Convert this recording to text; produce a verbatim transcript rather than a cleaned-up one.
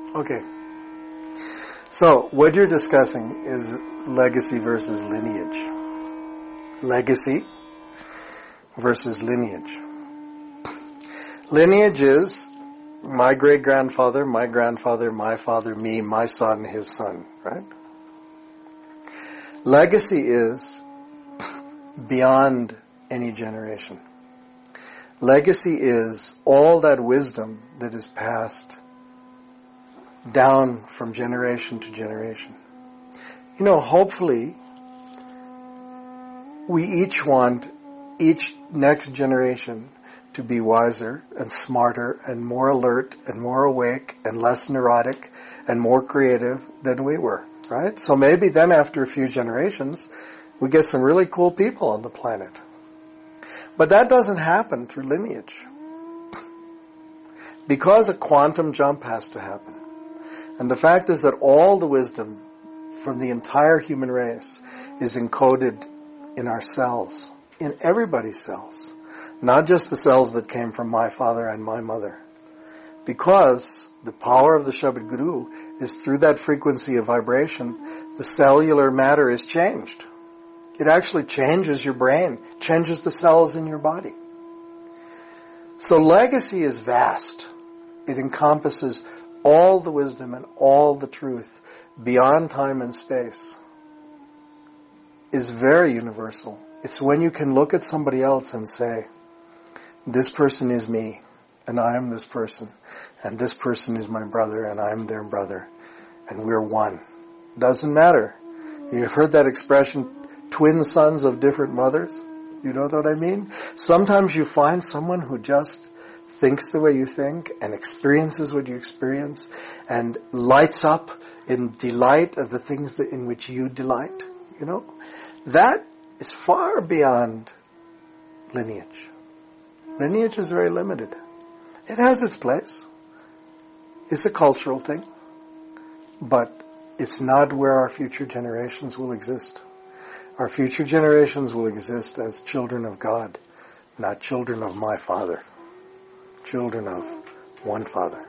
Okay. So, what you're discussing is legacy versus lineage. Legacy versus lineage. Lineage is my great-grandfather, my grandfather, my father, me, my son, his son, right? Legacy is beyond any generation. Legacy is all that wisdom that is passed down from generation to generation. You know, hopefully, we each want each next generation to be wiser and smarter and more alert and more awake and less neurotic and more creative than we were, right? So maybe then after a few generations, we get some really cool people on the planet. But that doesn't happen through lineage. Because a quantum jump has to happen. And the fact is that all the wisdom from the entire human race is encoded in our cells, in everybody's cells. Not just the cells that came from my father and my mother. Because the power of the Shabad Guru is through that frequency of vibration, the cellular matter is changed. It actually changes your brain, changes the cells in your body. So legacy is vast. It encompasses all the wisdom and all the truth beyond time and space. Is very universal. It's when you can look at somebody else and say, this person is me, and I am this person, and this person is my brother, and I'm their brother, and we're one. Doesn't matter. You've heard that expression, twin sons of different mothers? You know what I mean? Sometimes you find someone who just thinks the way you think, and experiences what you experience, and lights up in delight of the things that in which you delight. You know? That is far beyond lineage. Lineage is very limited. It has its place. It's a cultural thing. But it's not where our future generations will exist. Our future generations will exist as children of God, not children of my Father. Children of one Father.